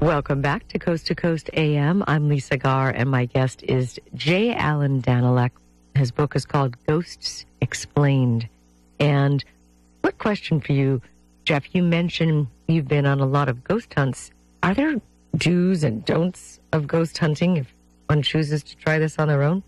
Welcome back to Coast AM. I'm Lisa Garr, and my guest is J. Allen Danilek. His book is called Ghosts Explained. And quick question for you, Jeff. You mentioned you've been on a lot of ghost hunts. Are there do's and don'ts of ghost hunting if one chooses to try this on their own?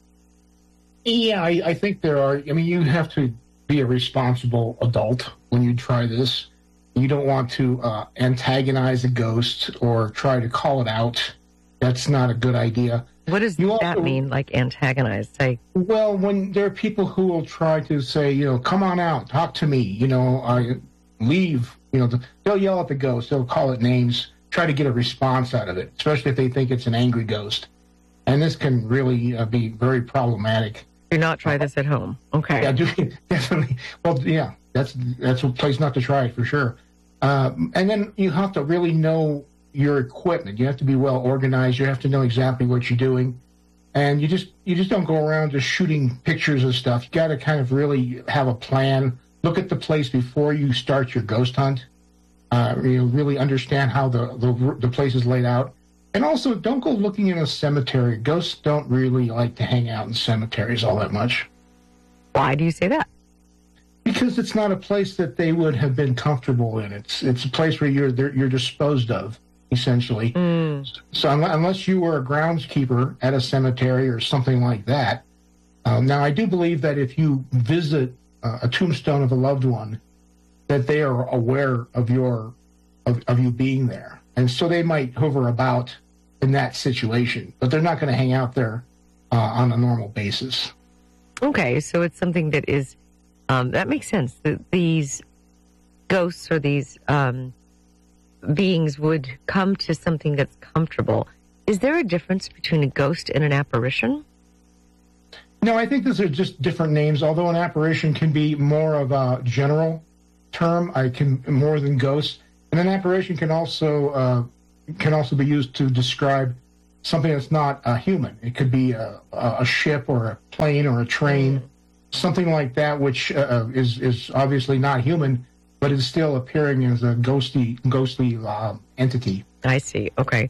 Yeah, I think there are. I mean, you have to be a responsible adult when you try this. You don't want to antagonize a ghost or try to call it out. That's not a good idea. What does that mean, like antagonize? Well, when there are people who will try to say, come on out, talk to me, leave, they'll yell at the ghost, they'll call it names, try to get a response out of it, especially if they think it's an angry ghost. And this can really be very problematic. Do not try this at home. Okay. Yeah, definitely. Well, yeah, that's a place not to try it for sure. And then you have to really know your equipment. You have to be well organized. You have to know exactly what you're doing. And you just don't go around just shooting pictures of stuff. You got to kind of really have a plan. Look at the place before you start your ghost hunt. Really understand how the place is laid out. And also, don't go looking in a cemetery. Ghosts don't really like to hang out in cemeteries all that much. Why do you say that? Because it's not a place that they would have been comfortable in. It's a place where you're disposed of, essentially. So unless you were a groundskeeper at a cemetery or something like that. Now, I do believe that if you visit a tombstone of a loved one, that they are aware of you being there. And so they might hover about in that situation, but they're not going to hang out there on a normal basis. Okay, so it's something that is, that makes sense. That these ghosts or these beings would come to something that's comfortable. Is there a difference between a ghost and an apparition? No, I think those are just different names, although an apparition can be more of a general term, more than ghosts. And an apparition can also be used to describe something that's not a human. It could be a ship or a plane or a train, something like that, which is obviously not human, but is still appearing as a ghostly entity. I see. Okay.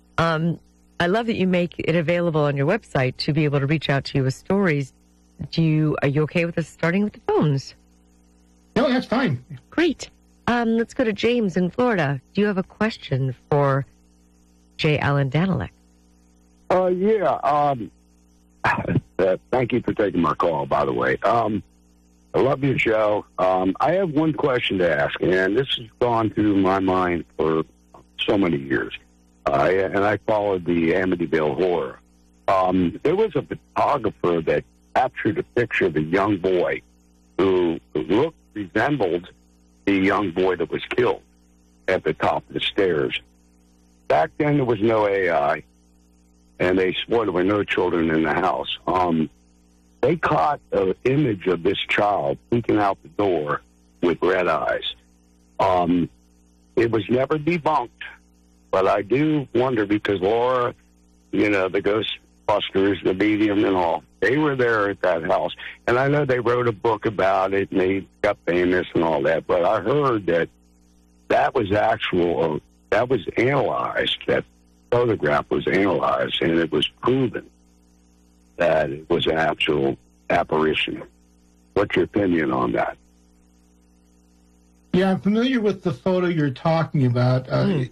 I love that you make it available on your website to be able to reach out to you with stories. Are you okay with us starting with the phones? No, that's fine. Great. Let's go to James in Florida. Do you have a question for J. Allen Danilek? Yeah. Thank you for taking my call, by the way. I love your show. I have one question to ask, and this has gone through my mind for so many years. And I followed the Amityville Horror. There was a photographer that captured a picture of a young boy who resembled the young boy that was killed at the top of the stairs. Back then, there was no AI, and they swore there were no children in the house. They caught an image of this child peeking out the door with red eyes. It was never debunked, but I do wonder because Laura, the Ghostbusters, the medium and all, they were there at that house. And I know they wrote a book about it, and they got famous and all that, but I heard that was analyzed, that photograph was analyzed, and it was proven that it was an actual apparition. What's your opinion on that? Yeah, I'm familiar with the photo you're talking about.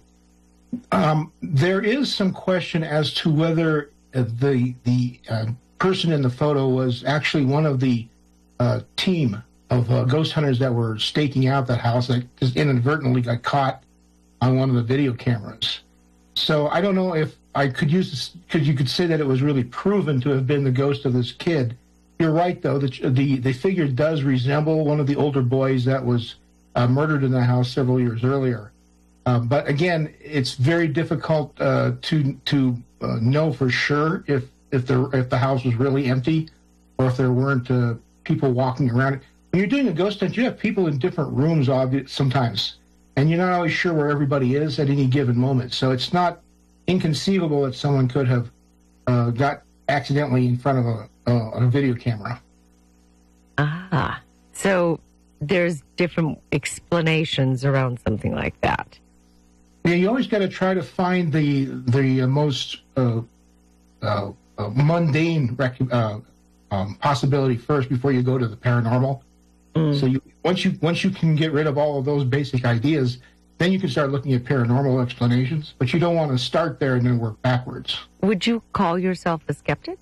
There is some question as to whether the person in the photo was actually one of the team of ghost hunters that were staking out that house that just inadvertently got caught on one of the video cameras. So I don't know if I could use this, because you could say that it was really proven to have been the ghost of this kid. You're right, though, that the figure does resemble one of the older boys that was murdered in the house several years earlier. But again, it's very difficult to know for sure if the house was really empty or if there weren't people walking around it. When you're doing a ghost hunt, you have people in different rooms sometimes, and you're not always sure where everybody is at any given moment. So it's not inconceivable that someone could have got accidentally in front of a video camera. So there's different explanations around something like that. Yeah, you always got to try to find the most mundane possibility first before you go to the paranormal. So once you can get rid of all of those basic ideas, then you can start looking at paranormal explanations. But you don't want to start there and then work backwards. Would you call yourself a skeptic?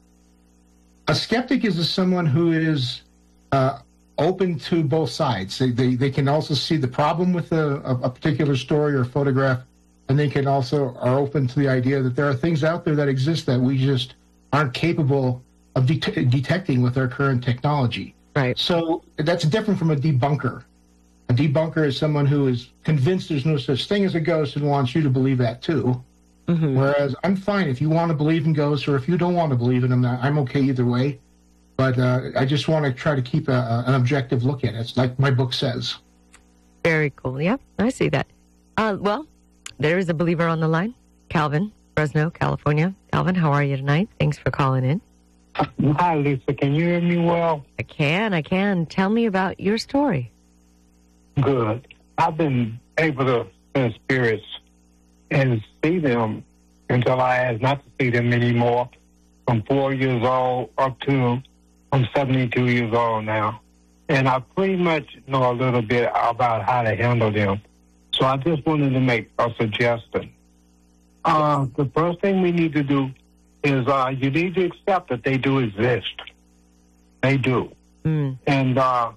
A skeptic is someone who is open to both sides. They can also see the problem with a particular story or photograph, and they can also are open to the idea that there are things out there that exist that we just aren't capable of detecting with our current technology. Right. So that's different from a debunker. A debunker is someone who is convinced there's no such thing as a ghost and wants you to believe that too. Mm-hmm. Whereas I'm fine if you want to believe in ghosts or if you don't want to believe in them, I'm okay either way. But I just want to try to keep an objective look at it. It's like my book says. Very cool. Yep, I see that. Well, there is a believer on the line. Calvin, Fresno, California. Calvin, how are you tonight? Thanks for calling in. Hi, Lisa. Can you hear me well? I can. Tell me about your story. Good. I've been able to sense spirits and see them until I asked not to see them anymore from 4 years old up to I'm 72 years old now. And I pretty much know a little bit about how to handle them. So I just wanted to make a suggestion. The first thing we need to do is you need to accept that they do exist. They do. Mm. And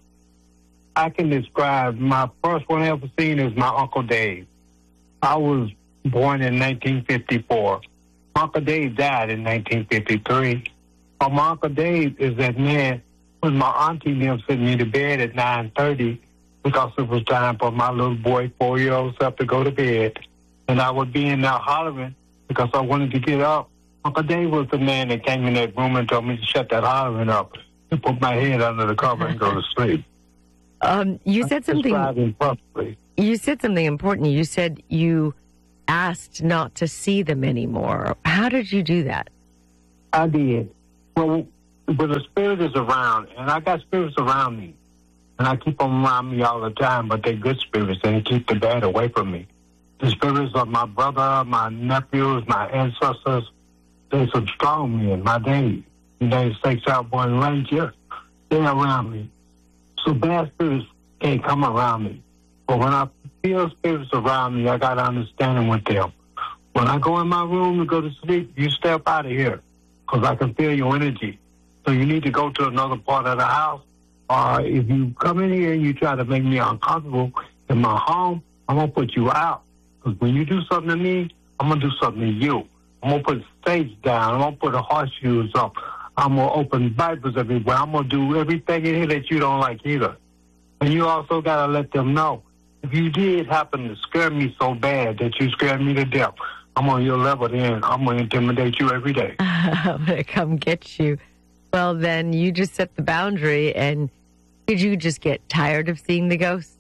I can describe, my first one I ever seen is my Uncle Dave. I was born in 1954. Uncle Dave died in 1953. My Uncle Dave is that man when my auntie them sent me to bed at 9:30 because it was time for my little boy, 4-year-old self, to go to bed. And I would be in there hollering because I wanted to get up. Uncle Dave was the man that came in that room and told me to shut that hollering up and put my head under the cover and go to sleep. You said something. You said something important. You said you asked not to see them anymore. How did you do that? I did. Well, when the spirit is around, and I got spirits around me, and I keep them around me all the time, but they're good spirits, and they keep the bad away from me. The spirits of my brother, my nephews, my ancestors, they're some strong men. My daddy, United States Airborne Ranger, they're around me. So bad spirits can't come around me. But when I feel spirits around me, I got understanding with them. When I go in my room to go to sleep, you step out of here because I can feel your energy. So you need to go to another part of the house. Or if you come in here and you try to make me uncomfortable in my home, I'm going to put you out. Because when you do something to me, I'm going to do something to you. I'm going to put stage down. I'm going to put the horseshoes up. I'm going to open Bibles everywhere. I'm going to do everything in here that you don't like either. And you also got to let them know, if you did happen to scare me so bad that you scared me to death, I'm on your level then. I'm going to intimidate you every day. I'm going to come get you. Well, then you just set the boundary, and did you just get tired of seeing the ghosts?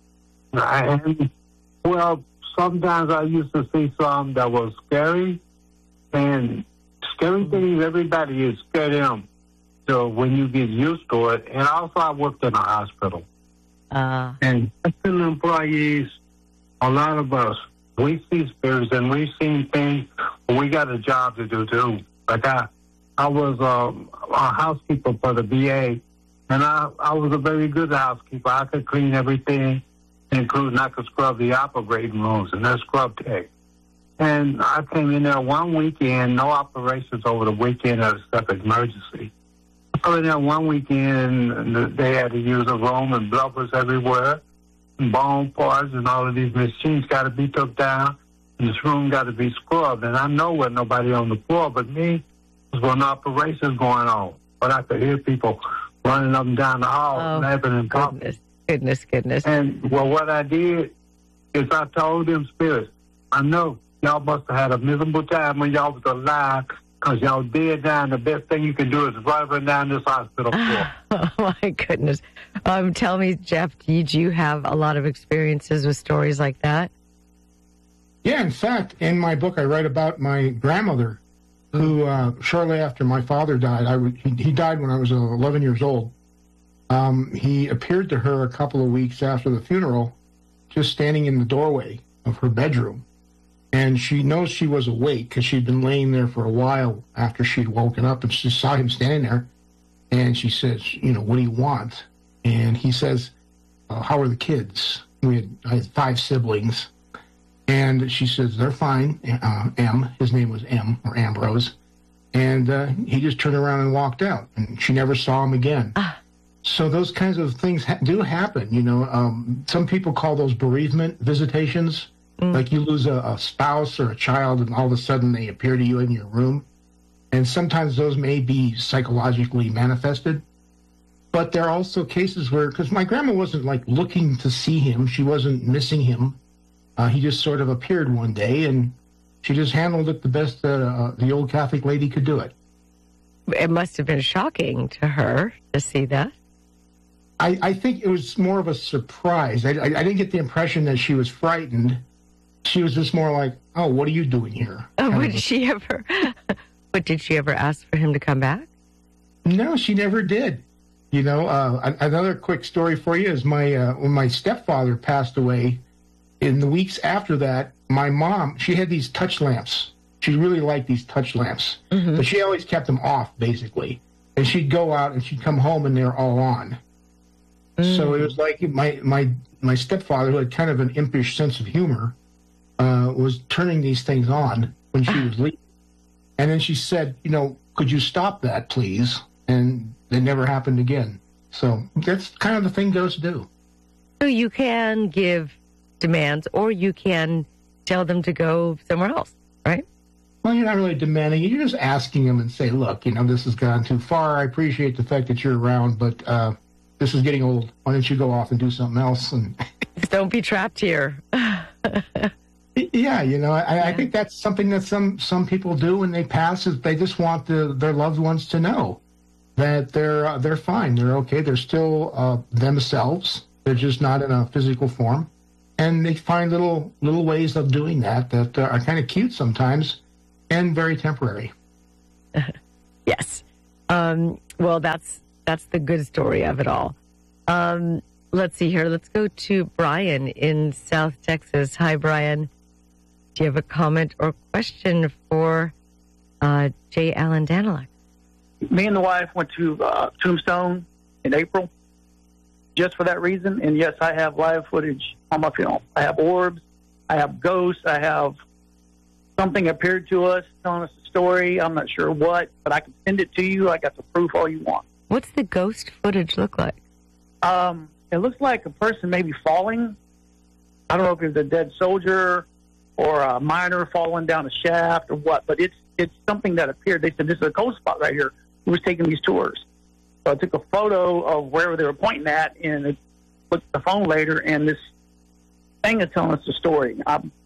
Well, sometimes I used to see some that was scary, and scary things, everybody is scared of them. So when you get used to it, and also I worked in a hospital. And hospital employees, a lot of us, we see spirits and we've seen things, but we got a job to do too. Like I was a housekeeper for the VA, and I was a very good housekeeper. I could clean everything, including I could scrub the operating rooms, and that's scrub tech. And I came in there one weekend, no operations over the weekend except emergency. I came in there one weekend, and they had to use a room, and blood was everywhere, and bone parts, and all of these machines got to be took down, and this room got to be scrubbed. And I know with nobody on the floor but me, was when operations going on. But I could hear people running up and down the hall, laughing and talking. Goodness. And well, what I did is I told them spirits, I know y'all must have had a miserable time when y'all was alive because y'all dead now, and the best thing you can do is run down this hospital floor. Oh, my goodness. Tell me, Jeff, did you have a lot of experiences with stories like that? Yeah, in fact, in my book, I write about my grandmother, who shortly after my father died, he died when I was 11 years old. He appeared to her a couple of weeks after the funeral, just standing in the doorway. of her bedroom. And she knows she was awake because she'd been laying there for a while after she'd woken up, and she saw him standing there. And she says, what do you want? And he says, how are the kids? I had 5 siblings. And she says, they're fine. M, his name was M, or Ambrose. And he just turned around and walked out. And she never saw him again. So those kinds of things do happen. Some people call those bereavement visitations. Like you lose a spouse or a child, and all of a sudden they appear to you in your room. And sometimes those may be psychologically manifested. But there are also cases where, because my grandma wasn't like looking to see him, she wasn't missing him. He just sort of appeared one day, and she just handled it the best the old Catholic lady could do it. It must have been shocking to her to see that. I think it was more of a surprise. I didn't get the impression that she was frightened. She was just more like, "Oh, what are you doing here?" But did she ever ask for him to come back? No, she never did. Another quick story for you is when my stepfather passed away. In the weeks after that, my mom, she had these touch lamps. She really liked these touch lamps, but she always kept them off, basically. And she'd go out and she'd come home and they're all on. So it was like my stepfather, who had kind of an impish sense of humor, was turning these things on when she was leaving. And then she said, could you stop that, please? And it never happened again. So that's kind of the thing ghosts do. So you can give demands, or you can tell them to go somewhere else, right? Well, you're not really demanding. You're just asking them and say, look, this has gone too far. I appreciate the fact that you're around, but this is getting old. Why don't you go off and do something else? And don't be trapped here. Yeah, I think that's something that some people do when they pass, is they just want their loved ones to know that they're fine, they're okay, they're still themselves. They're just not in a physical form, and they find little ways of doing that are kind of cute sometimes and very temporary. Yes. Well, that's the good story of it all. Let's see here. Let's go to Brian in South Texas. Hi, Brian. Do you have a comment or question for J. Alan Daniluk? Me and the wife went to Tombstone in April just for that reason. And yes, I have live footage on my film. I have orbs. I have ghosts. I have something appeared to us telling us a story. I'm not sure what, but I can send it to you. I got the proof all you want. What's the ghost footage look like? It looks like a person maybe falling. I don't know if it's a dead soldier or a miner falling down a shaft or what, but it's something that appeared. They said, this is a cold spot right here. Who was taking these tours? So I took a photo of wherever they were pointing at, and it looked at the phone later, and this thing is telling us the story.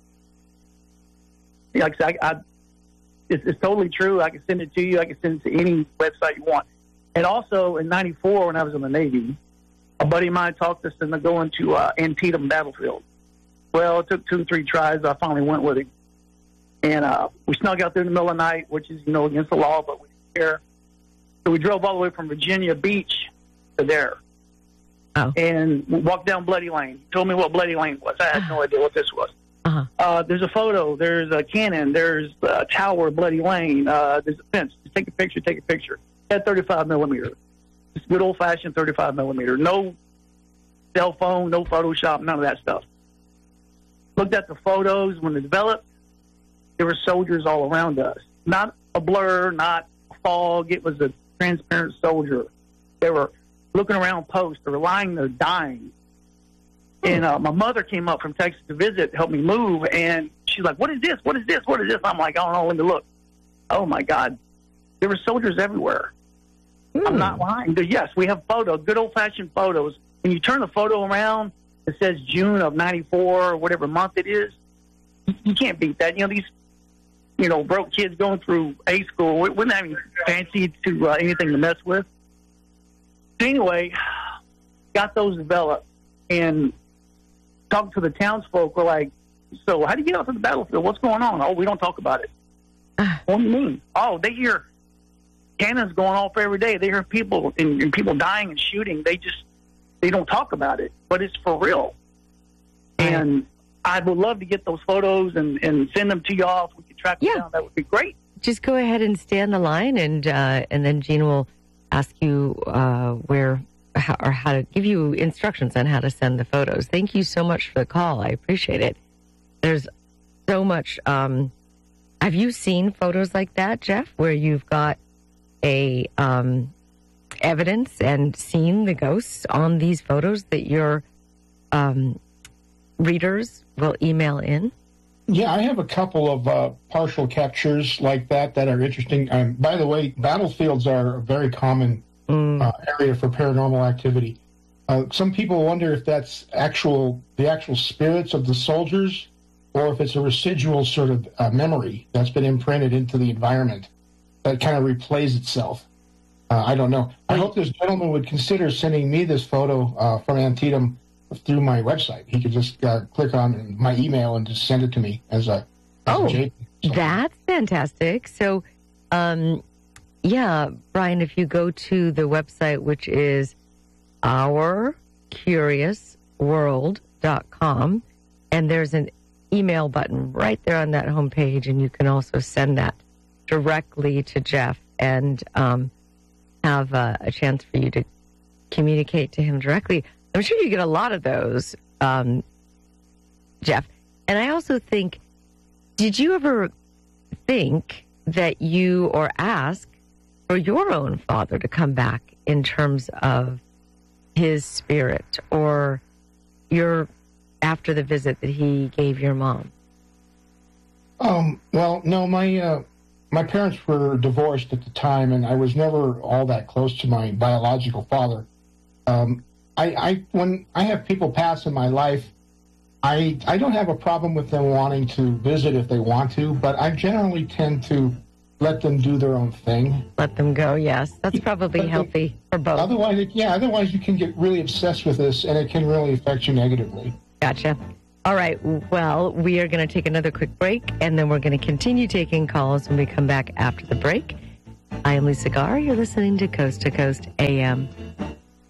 Like I said, it's totally true. I can send it to you. I can send it to any website you want. And also in '94, when I was in the Navy, a buddy of mine talked us into going to Antietam battlefield. Well, it took 2 or 3 tries. I finally went with him. And we snuck out there in the middle of the night, which is, against the law, but we didn't care. So we drove all the way from Virginia Beach to there. Oh. And we walked down Bloody Lane. He told me what Bloody Lane was. I had no idea what this was. There's a photo. There's a cannon. There's a tower, Bloody Lane. There's a fence. Just take a picture, take a picture. At 35 millimeter. Just good old-fashioned 35 millimeter. No cell phone, no Photoshop, none of that stuff. Looked at the photos when they developed. There were soldiers all around us. Not a blur, not a fog. It was a transparent soldier. They were looking around posts. They were lying there dying. And my mother came up from Texas to visit, help me move, and she's like, what is this? What is this? What is this? I'm like, I don't know. Let me look. Oh, my God. There were soldiers everywhere. I'm not lying. But yes, we have photos, good old-fashioned photos. When you turn the photo around, it says June of '94 or whatever month it is. You can't beat that. These broke kids going through A school wouldn't have any fancy to anything to mess with. So anyway, got those developed and talked to the townsfolk. We're like, so how do you get out to the battlefield? What's going on? Oh, we don't talk about it. What do you mean? Oh, they hear cannons going off every day. They hear people and people dying and shooting. They don't talk about it, but it's for real. And I would love to get those photos and send them to y'all. If we could track them down, that would be great. Just go ahead and stay on the line, and then Gene will ask you how to give you instructions on how to send the photos. Thank you so much for the call. I appreciate it. There's so much. Have you seen photos like that, Jeff, where you've got a evidence and seen the ghosts on these photos that your readers will email in? Yeah, I have a couple of partial captures like that are interesting. By the way, battlefields are a very common area for paranormal activity. Some people wonder if that's the actual spirits of the soldiers, or if it's a residual sort of memory that's been imprinted into the environment that kind of replays itself. I don't know. I hope this gentleman would consider sending me this photo from Antietam through my website. He could just click on my email and just send it to me as a JPEG. That's fantastic. So, Brian, if you go to the website, which is ourcuriousworld.com, and there's an email button right there on that homepage, and you can also send that directly to Jeff and have a chance for you to communicate to him directly. I'm sure you get a lot of those, Jeff. And I also think, did you ever think that you or ask for your own father to come back in terms of his spirit, or after the visit that he gave your mom? Well, no, my parents were divorced at the time, and I was never all that close to my biological father. When I have people pass in my life, I don't have a problem with them wanting to visit if they want to, but I generally tend to let them do their own thing. Let them go, yes. That's probably healthy for both. Otherwise you can get really obsessed with this, and it can really affect you negatively. Gotcha. All right. Well, we are going to take another quick break, and then we're going to continue taking calls when we come back after the break. I am Lisa Garr. You're listening to Coast AM.